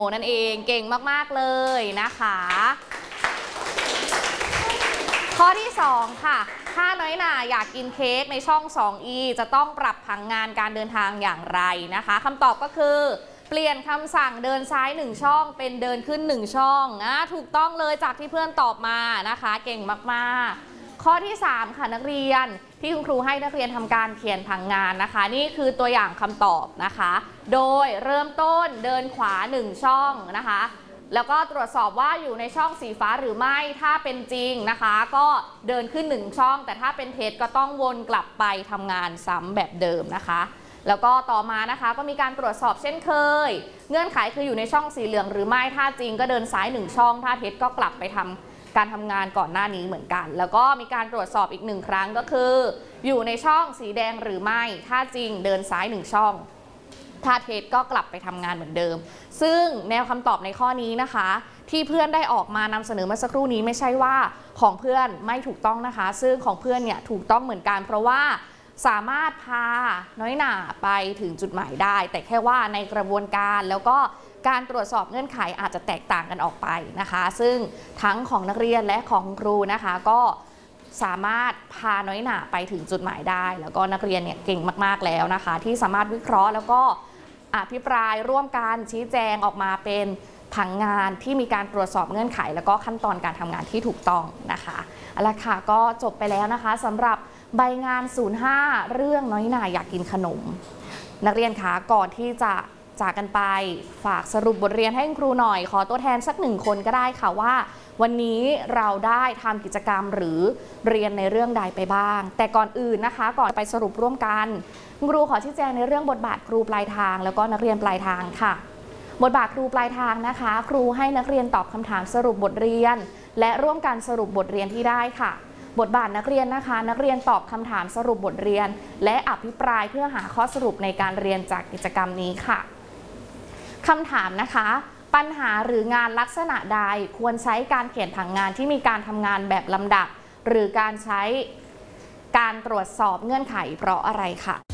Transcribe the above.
นั่นเองเก่งมากๆเลยนะคะข้อที่2ค่ะถ้าน้อยหน่าอยากกินเค้กในช่อง 2E จะต้องปรับผังงานการเดินทางอย่างไรนะคะคำตอบก็คือเปลี่ยนคำสั่งเดินซ้าย1ช่องเป็นเดินขึ้น1ช่องถูกต้องเลยจากที่เพื่อนตอบมานะคะเก่งมากๆข้อที่3ค่ะนักเรียนที่คุณครูให้นักเรียนทำการเขียนผังงานนะคะนี่คือตัวอย่างคำตอบนะคะโดยเริ่มต้นเดินขวา1ช่องนะคะแล้วก็ตรวจสอบว่าอยู่ในช่องสีฟ้าหรือไม่ถ้าเป็นจริงนะคะก็เดินขึ้น1ช่องแต่ถ้าเป็นเท็จก็ต้องวนกลับไปทำงานซ้ำแบบเดิมนะคะแล้วก็ต่อมานะคะก็มีการตรวจสอบเช่นเคยเงื่อนไขคืออยู่ในช่องสีเหลืองหรือไม่ถ้าจริงก็เดินซ้าย1ช่องถ้าเท็จก็กลับไปทำการทำงานก่อนหน้านี้เหมือนกันแล้วก็มีการตรวจสอบอีก1ครั้งก็คืออยู่ในช่องสีแดงหรือไม่ถ้าจริงเดินซ้าย1ช่องถ้าเท็จก็กลับไปทำงานเหมือนเดิมซึ่งแนวคำตอบในข้อนี้นะคะที่เพื่อนได้ออกมานำเสนอเมื่อสักครู่นี้ไม่ใช่ว่าของเพื่อนไม่ถูกต้องนะคะซึ่งของเพื่อนเนี่ยถูกต้องเหมือนกันเพราะว่าสามารถพาน้อยหน่าไปถึงจุดหมายได้แต่แค่ว่าในกระบวนการแล้วก็การตรวจสอบเงื่อนไขอาจจะแตกต่างกันออกไปนะคะซึ่งทั้งของนักเรียนและของครูนะคะก็สามารถพาน้อยหน่าไปถึงจุดหมายได้แล้วก็นักเรียนเนี่ยเก่งมากๆแล้วนะคะที่สามารถวิเคราะห์แล้วก็อภิปรายร่วมกันชี้แจงออกมาเป็นผังงานที่มีการตรวจสอบเงื่อนไขแล้วก็ขั้นตอนการทำงานที่ถูกต้องนะคะเอาละค่ะก็จบไปแล้วนะคะสำหรับใบงาน 05 เรื่องน้อยหน่าอยากกินขนมนักเรียนคะก่อนที่จะจากกันไปฝากสรุปบทเรียนให้ครูหน่อยขอตัวแทนสัก1คนก็ได้ค่ะว่าวันนี้เราได้ทำกิจกรรมหรือเรียนในเรื่องใดไปบ้างแต่ก่อนอื่นนะคะก่อนไปสรุปร่วมกันครูขอชี้แจงในเรื่องบทบาทครูปลายทางแล้วก็นักเรียนปลายทางค่ะบทบาทครูปลายทางนะคะครูให้นักเรียนตอบคำถามสรุปบทเรียนและร่วมกันสรุปบทเรียนที่ได้ค่ะบทบาทนักเรียนนะคะนักเรียนตอบคำถามสรุปบทเรียนและอภิปรายเพื่อหาข้อสรุปในการเรียนจากกิจกรรมนี้ค่ะคำถามนะคะปัญหาหรืองานลักษณะใดควรใช้การเขียนผังงานที่มีการทำงานแบบลำดับหรือการใช้การตรวจสอบเงื่อนไขเพราะอะไรค่ะ